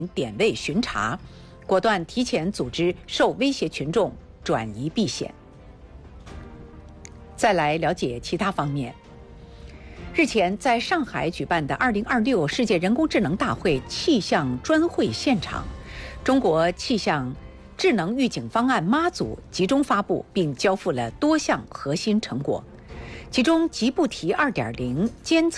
点位巡查，果断提前组织受威胁群众转移避险。再来了解其他方面。日前，在上海举办的2026世界人工智能大会气象专会现场，中国气象智能预警方案妈祖集中发布并交付了多项核心成果，其中吉布提2.0监测